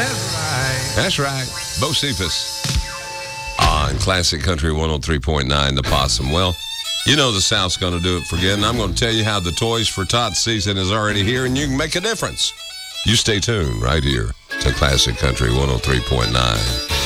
That's right. Bo Cephas on Classic Country 103.9, The Possum. Well, you know the South's going to do it for good, and I'm going to tell you how the Toys for Tots season is already here, and you can make a difference. You stay tuned right here to Classic Country 103.9.